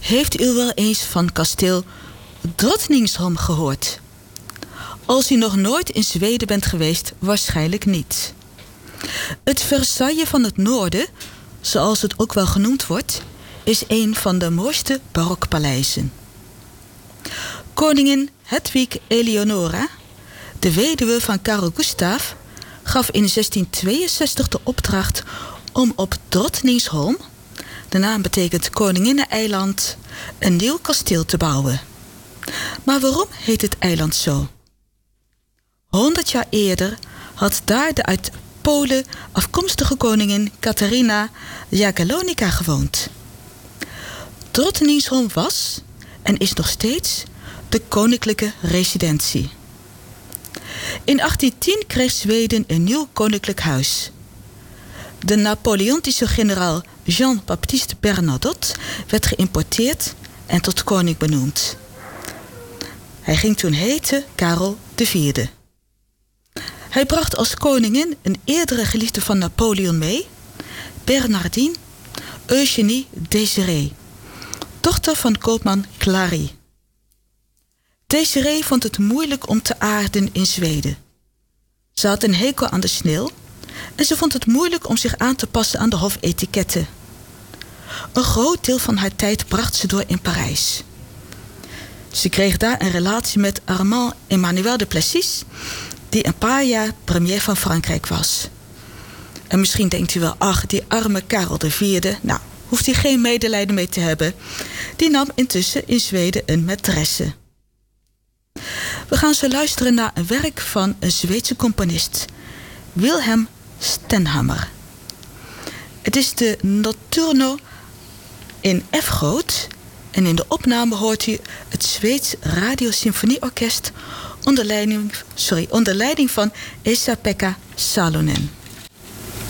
Heeft u wel eens van kasteel Drottningholm gehoord? Als u nog nooit in Zweden bent geweest, waarschijnlijk niet. Het Versailles van het Noorden, zoals het ook wel genoemd wordt, is een van de mooiste barokpaleizen. Koningin Hedwig Eleonora, de weduwe van Karel Gustaf, gaf in 1662 de opdracht om op Drottningholm, de naam betekent Koninginneneiland, een nieuw kasteel te bouwen. Maar waarom heet het eiland zo? 100 jaar eerder had daar de uit Polen afkomstige koningin Katarina Jagiellonica gewoond. Drottningholm was en is nog steeds de koninklijke residentie. In 1810 kreeg Zweden een nieuw koninklijk huis. De Napoleontische generaal Jean-Baptiste Bernadotte werd geïmporteerd en tot koning benoemd. Hij ging toen heten Karel IV. Hij bracht als koningin een eerdere geliefde van Napoleon mee, Bernardine Eugénie Désirée, dochter van koopman Clary. Désirée vond het moeilijk om te aarden in Zweden. Ze had een hekel aan de sneeuw en ze vond het moeilijk om zich aan te passen aan de hofetiketten. Een groot deel van haar tijd bracht ze door in Parijs. Ze kreeg daar een relatie met Armand Emmanuel de Plessis, die een paar jaar premier van Frankrijk was. En misschien denkt u wel, ach, die arme Karel IV, nou, hoeft u geen medelijden mee te hebben. Die nam intussen in Zweden een maîtresse. We gaan zo luisteren naar een werk van een Zweedse componist, Wilhelm Stenhammar. Het is de Notturno in F groot en in de opname hoort u het Zweeds Radiosymfonieorkest onder leiding van Esa-Pekka Salonen.